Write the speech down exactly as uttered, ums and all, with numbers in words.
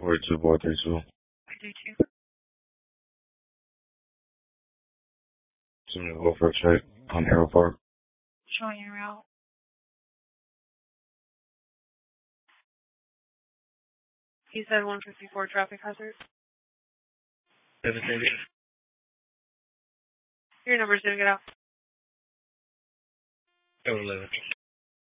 forty-two, four thirty-two. I do too. So I'm gonna go for a check on Arrow Park. Showing your route. He said one fifty-four traffic hazard. Devastated. Your number's gonna get out. seven eleven.